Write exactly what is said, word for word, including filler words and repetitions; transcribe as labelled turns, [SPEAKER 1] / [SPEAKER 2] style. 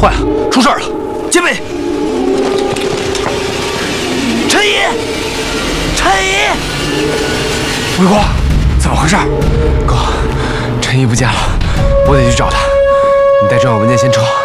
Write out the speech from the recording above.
[SPEAKER 1] 坏了，出事儿了！戒备！陈怡，陈怡，
[SPEAKER 2] 魏国，怎么回事？哥，陈怡不见了，我得去找他。你带专有文件先撤。